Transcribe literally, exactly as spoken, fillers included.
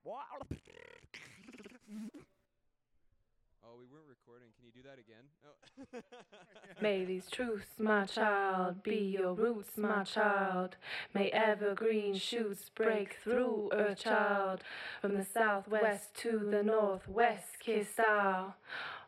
Oh, we weren't recording. Can you do that again? Oh. May these truths, my child, be your roots, my child. May evergreen shoots break through, earth child. From the southwest to the northwest, kiss thou.